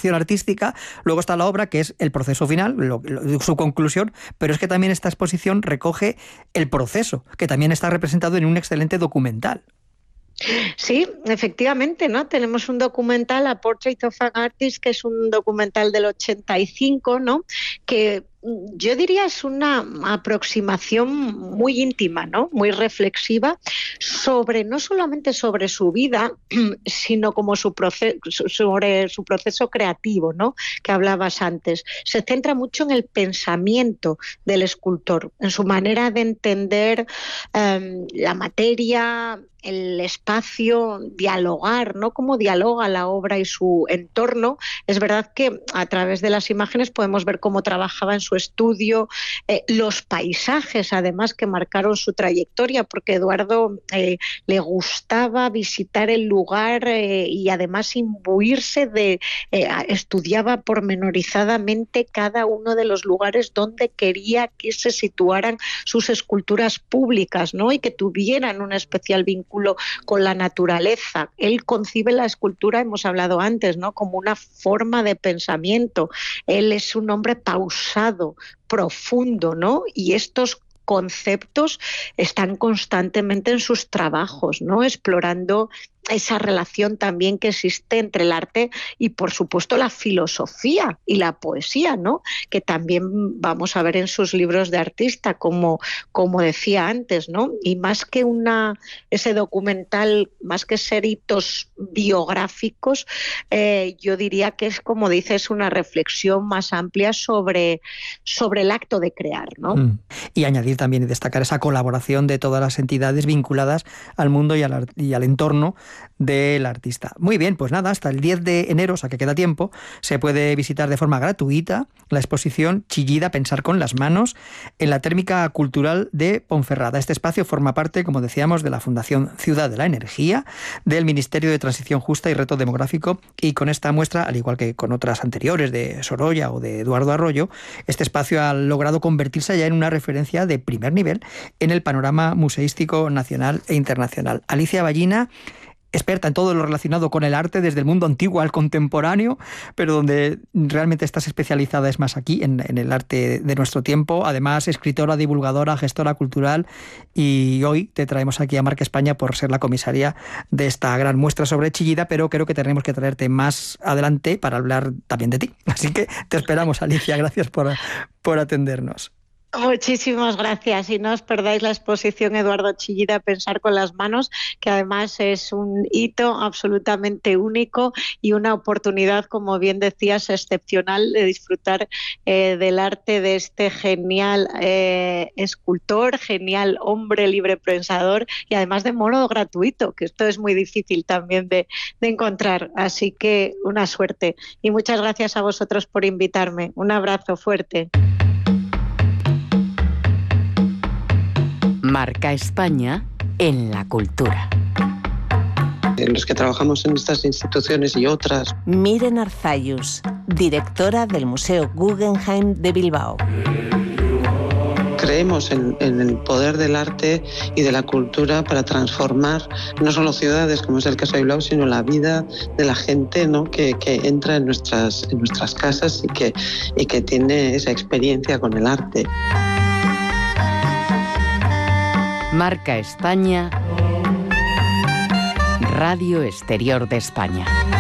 elaboración artística, luego está la obra, que es el proceso final, su conclusión, pero es que también esta exposición recoge el proceso, que también está representado en un excelente documental. Sí, efectivamente, ¿no? Tenemos un documental, A Portrait of an Artist, que es un documental del 85, ¿no? Que yo diría es una aproximación muy íntima, ¿no? Muy reflexiva no solamente sobre su vida, sino como sobre su proceso creativo, ¿no? Que hablabas antes. Se centra mucho en el pensamiento del escultor, en su manera de entender la materia, el espacio, dialogar, ¿no? Cómo dialoga la obra y su entorno. Es verdad que a través de las imágenes podemos ver cómo trabajaba en su estudio, los paisajes además que marcaron su trayectoria, porque Eduardo le gustaba visitar el lugar y además imbuirse estudiaba pormenorizadamente cada uno de los lugares donde quería que se situaran sus esculturas públicas, ¿no? Y que tuvieran un especial vínculo con la naturaleza. Él concibe la escultura, hemos hablado antes, ¿no? Como una forma de pensamiento. Él es un hombre pausado, profundo, ¿no? Y estos conceptos están constantemente en sus trabajos, ¿no? Explorando esa relación también que existe entre el arte y, por supuesto, la filosofía y la poesía, ¿no? Que también vamos a ver en sus libros de artista, como decía antes, ¿no? Y más que ese documental, más que ser hitos biográficos, yo diría que es, como dices, una reflexión más amplia sobre el acto de crear, ¿no? Y añadir también y destacar esa colaboración de todas las entidades vinculadas al mundo y al entorno del artista. Muy bien, pues nada, hasta el 10 de enero, o sea que queda tiempo, se puede visitar de forma gratuita la exposición Chillida, pensar con las manos, en la Térmica Cultural de Ponferrada. Este espacio forma parte, como decíamos, de la Fundación Ciudad de la Energía, del Ministerio de Transición Justa y Reto Demográfico, y con esta muestra, al igual que con otras anteriores de Sorolla o de Eduardo Arroyo, este espacio ha logrado convertirse ya en una referencia de primer nivel en el panorama museístico nacional e internacional. Alicia Ballina, experta en todo lo relacionado con el arte, desde el mundo antiguo al contemporáneo, pero donde realmente estás especializada es más aquí, en el arte de nuestro tiempo. Además, escritora, divulgadora, gestora cultural, y hoy te traemos aquí a Marca España por ser la comisaria de esta gran muestra sobre Chillida, pero creo que tenemos que traerte más adelante para hablar también de ti. Así que te esperamos, Alicia. Gracias por atendernos. Muchísimas gracias, y no os perdáis la exposición Eduardo Chillida, Pensar con las manos, que además es un hito absolutamente único y una oportunidad, como bien decías, excepcional de disfrutar del arte de este genial escultor, genial hombre libre pensador, y además de modo gratuito, que esto es muy difícil también de encontrar. Así que una suerte, y muchas gracias a vosotros por invitarme. Un abrazo fuerte. Marca España en la cultura. Los que trabajamos en estas instituciones y otras. Miren Arzayus, directora del Museo Guggenheim de Bilbao. Creemos en el poder del arte y de la cultura para transformar no solo ciudades, como es el caso de Bilbao, sino la vida de la gente, ¿no? que entra en nuestras casas y que tiene esa experiencia con el arte. Marca España, Radio Exterior de España.